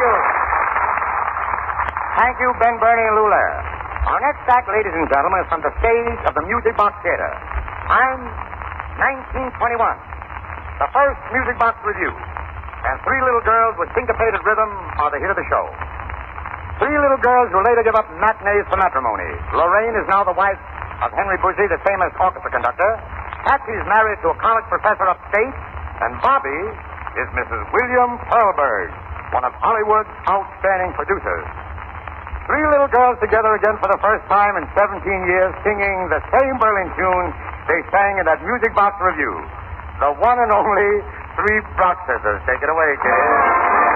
you. Thank you, Ben Bernie and Lou Lair. Our next act, ladies and gentlemen, is from the stage of the Music Box Theater. I'm 1921, the first Music Box Review. And three little girls with syncopated rhythm are the hit of the show. Three little girls who later give up matinees for matrimony. Lorraine is now the wife of Henry Bushy, the famous orchestra conductor. Patsy's married to a college professor upstate. And Bobby is Mrs. William Pearlberg, one of Hollywood's outstanding producers. Three little girls together again for the first time in 17 years, singing the same Berlin tune they sang in that Music Box Review. The one and only Three Brock Sisters. Take it away, kids.